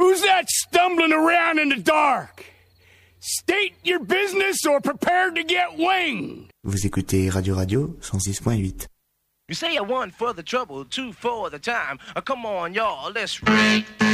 Who's that stumbling around in the dark? State your business or prepare to get winged. Vous écoutez Radio 106.8. You say a one for the trouble, two for the time. Come on, y'all, let's rip.